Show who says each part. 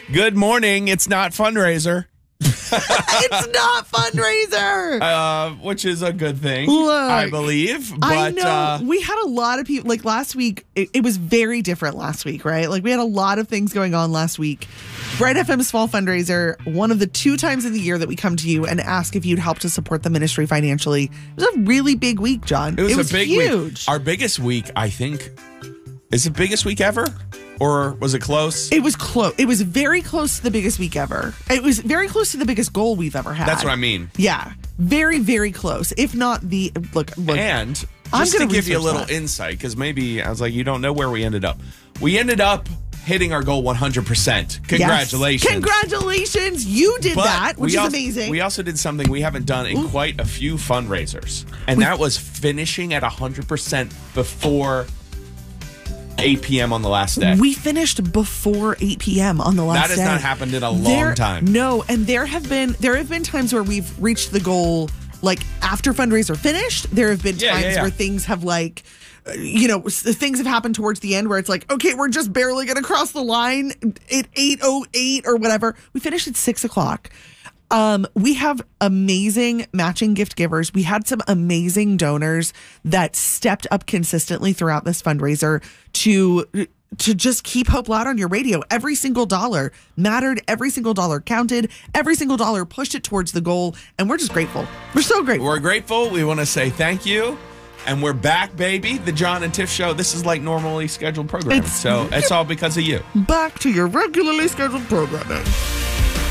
Speaker 1: Good morning. It's not fundraiser.
Speaker 2: It's not fundraiser.
Speaker 1: Which is a good thing,
Speaker 2: Look,
Speaker 1: I believe. But,
Speaker 2: I know. We had a lot of people, like last week, it was very different last week, right? Like we had a lot of things going on last week. Bright FM's fall fundraiser, one of the 2 times in the year that we come to you and ask if you'd help to support the ministry financially. It was a really big week, John.
Speaker 1: It was a big
Speaker 2: huge.
Speaker 1: week. Our biggest week, I think, is the biggest week ever? Or was it close?
Speaker 2: It was close. It was very close to the biggest week ever. It was very close to the biggest goal we've ever had.
Speaker 1: That's what I mean.
Speaker 2: Yeah. Very, very close. If not the... Look.
Speaker 1: And just to give you a little insight, because maybe, I was like, you don't know where we ended up. We ended up hitting our goal 100%. Congratulations.
Speaker 2: Yes. Congratulations. You did that, which is amazing.
Speaker 1: We also did something we haven't done in quite a few fundraisers. And that was finishing at 100% before 8 p.m. on the last day.
Speaker 2: We finished before 8 p.m. on the last day.
Speaker 1: That has not happened in a long time.
Speaker 2: No, and there have been times where we've reached the goal like after fundraiser finished. There have been times where things have like, things have happened towards the end where it's like, okay, we're just barely going to cross the line at 8:08 or whatever. We finished at 6 o'clock. We have amazing matching gift givers. We had some amazing donors that stepped up consistently throughout this fundraiser to just keep Hope Loud on your radio. Every single dollar mattered. Every single dollar counted. Every single dollar pushed it towards the goal. And we're just grateful. We're so grateful.
Speaker 1: We're grateful. We want to say thank you. And we're back, baby. The John and Tiff Show. This is like normally scheduled programming. So it's all because of you.
Speaker 2: Back to your regularly scheduled programming.